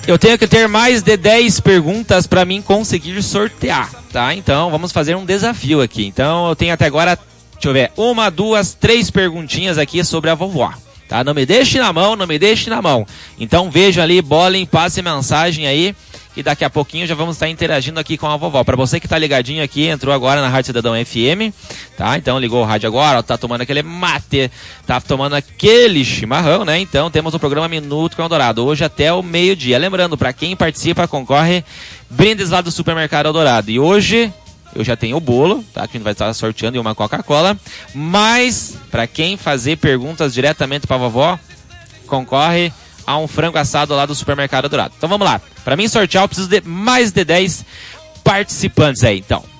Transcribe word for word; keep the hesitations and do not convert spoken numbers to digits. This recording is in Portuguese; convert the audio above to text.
Eu tenho que ter mais de dez perguntas para mim conseguir sortear, tá? Então, vamos fazer um desafio aqui. Então, eu tenho até agora, deixa eu ver, uma, duas, três perguntinhas aqui sobre a vovó. Tá? Não me deixe na mão, não me deixe na mão. Então, vejam ali, bolem, passe mensagem aí. E daqui a pouquinho já vamos estar interagindo aqui com a vovó. Para você que tá ligadinho aqui, entrou agora na Rádio Cidadão F M, tá? Então ligou o rádio agora, tá tomando aquele mate, tá tomando aquele chimarrão, né? Então temos o programa Minuto com Eldorado, hoje até o meio-dia. Lembrando, para quem participa, concorre brindes lá do Supermercado Eldorado. E hoje eu já tenho o bolo, tá? Que a gente vai estar sorteando e uma Coca-Cola. Mas, para quem fazer perguntas diretamente pra vovó, concorre a um frango assado lá do Supermercado Eldorado. Então vamos lá. Para mim sortear, eu preciso de mais de dez participantes aí, então.